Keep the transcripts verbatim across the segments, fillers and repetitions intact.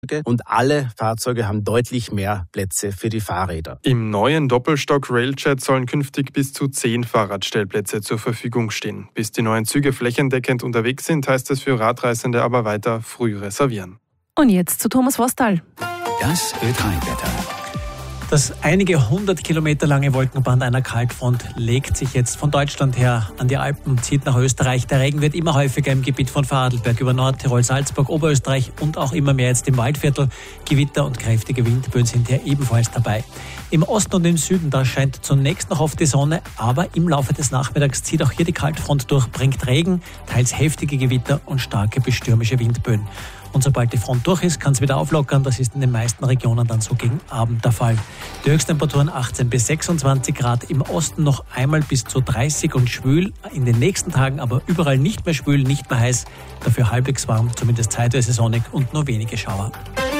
und alle Fahrzeuge haben deutlich mehr Plätze für die Fahrräder. Im neuen Doppelstock Railjet sollen künftig bis zu zehn Fahrradstellplätze zur Verfügung stehen. Bis die neuen Züge flächendeckend unterwegs sind, heißt es für Radreisende aber weiter früh reservieren. Und jetzt zu Thomas Vostal. Das Ö drei Wetter. Das einige hundert Kilometer lange Wolkenband einer Kaltfront legt sich jetzt von Deutschland her an die Alpen, zieht nach Österreich. Der Regen wird immer häufiger im Gebiet von Vorarlberg über Nordtirol, Salzburg, Oberösterreich und auch immer mehr jetzt im Waldviertel. Gewitter und kräftige Windböen sind hier ebenfalls dabei. Im Osten und im Süden, da scheint zunächst noch oft die Sonne, aber im Laufe des Nachmittags zieht auch hier die Kaltfront durch, bringt Regen, teils heftige Gewitter und starke bis stürmische Windböen. Und sobald die Front durch ist, kann es wieder auflockern. Das ist in den meisten Regionen dann so gegen Abend der Fall. Die Höchsttemperaturen achtzehn bis sechsundzwanzig Grad, im Osten noch einmal bis zu dreißig und schwül. In den nächsten Tagen aber überall nicht mehr schwül, nicht mehr heiß. Dafür halbwegs warm, zumindest zeitweise sonnig und nur wenige Schauer.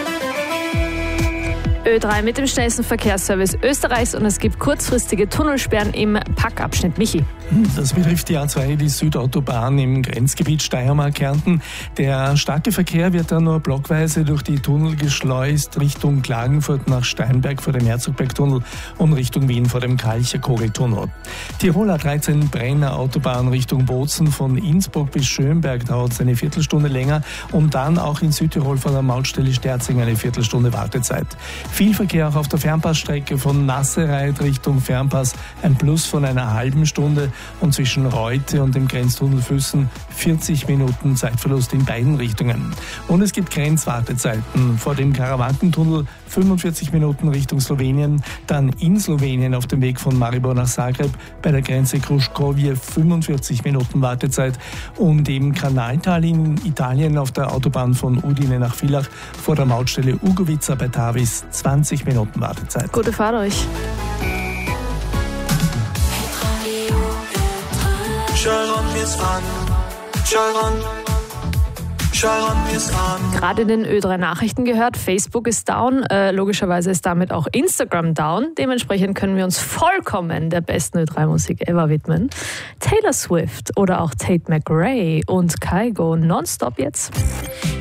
Ö drei mit dem schnellsten Verkehrsservice Österreichs und es gibt kurzfristige Tunnelsperren im Packabschnitt. Michi. Das betrifft die A zwei, die Südautobahn im Grenzgebiet Steiermark-Kärnten. Der starke Verkehr wird dann nur blockweise durch die Tunnel geschleust Richtung Klagenfurt nach Steinberg vor dem Herzogbergtunnel und Richtung Wien vor dem Kalcher-Kogeltunnel. Tirol A dreizehn Brenner Autobahn Richtung Bozen von Innsbruck bis Schönberg dauert es eine Viertelstunde länger und dann auch in Südtirol von der Mautstelle Sterzing eine Viertelstunde Wartezeit. Viel Verkehr auch auf der Fernpassstrecke von Nassereit Richtung Fernpass, ein Plus von einer halben Stunde und zwischen Reute und dem Grenztunnel Füssen vierzig Minuten Zeitverlust in beiden Richtungen. Und es gibt Grenzwartezeiten vor dem Karawankentunnel fünfundvierzig Minuten Richtung Slowenien, dann in Slowenien auf dem Weg von Maribor nach Zagreb bei der Grenze Kruškovje fünfundvierzig Minuten Wartezeit und im Kanaltal in Italien auf der Autobahn von Udine nach Villach vor der Mautstelle Ugovica bei Tavis zwanzig Minuten Wartezeit. Gute Fahrt euch. Gerade in den Ö drei Nachrichten gehört, Facebook ist down, äh, logischerweise ist damit auch Instagram down. Dementsprechend können wir uns vollkommen der besten Ö drei Musik ever widmen. Taylor Swift oder auch Tate McRae und Kygo nonstop jetzt.